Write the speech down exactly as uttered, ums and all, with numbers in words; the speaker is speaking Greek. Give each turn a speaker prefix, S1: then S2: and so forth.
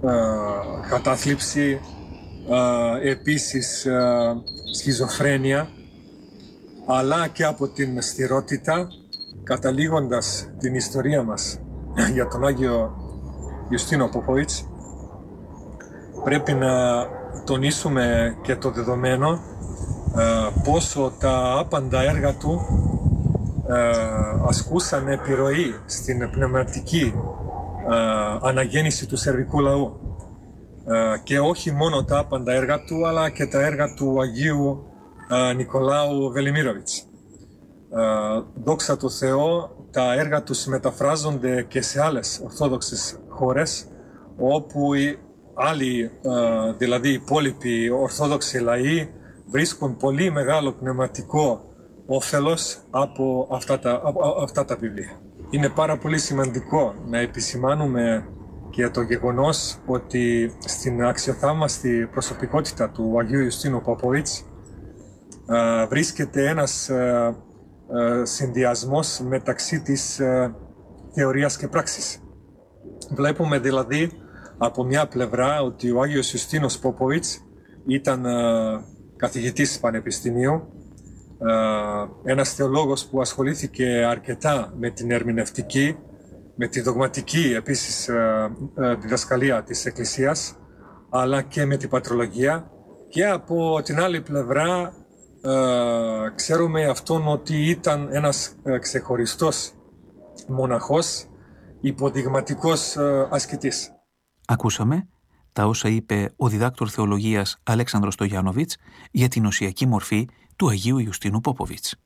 S1: κατάθλιψη, επίσης σχιζοφρένεια, αλλά και από την στηρότητα, καταλήγοντας την ιστορία μας για τον Άγιο Ιουστίνο Πόποβιτς. Πρέπει να τονίσουμε και το δεδομένο πόσο τα άπαντα έργα του ασκούσαν επιρροή στην πνευματική αναγέννηση του σερβικού λαού, και όχι μόνο τα άπαντα έργα του, αλλά και τα έργα του Αγίου Νικολάου Βελιμίροβιτς. Δόξα τω Θεώ, τα έργα τους μεταφράζονται και σε άλλες ορθόδοξες χώρες, όπου οι άλλοι, δηλαδή οι υπόλοιποι ορθόδοξοι λαοί, βρίσκουν πολύ μεγάλο πνευματικό όφελος από αυτά τα, από αυτά τα βιβλία. Είναι πάρα πολύ σημαντικό να επισημάνουμε και το γεγονός ότι στην αξιοθαύμαστη προσωπικότητα του Αγίου Ιουστίνου Πόποβιτς βρίσκεται ένας συνδυασμός μεταξύ της θεωρίας και πράξης. Βλέπουμε δηλαδή από μια πλευρά ότι ο Άγιος Ιουστίνος Πόποβιτς ήταν καθηγητής πανεπιστημίου, ένας θεολόγος που ασχολήθηκε αρκετά με την ερμηνευτική, με τη δογματική επίσης διδασκαλία της Εκκλησίας, αλλά και με την πατρολογία, και από την άλλη πλευρά ξέρουμε αυτόν ότι ήταν ένας ξεχωριστός μοναχός, υποδειγματικός ασκητής.
S2: Ακούσαμε τα όσα είπε ο διδάκτορ θεολογίας Αλέξανδρος Στογιάννοβιτς για την οσιακή μορφή του Αγίου Ιουστίνου Πόποβιτς.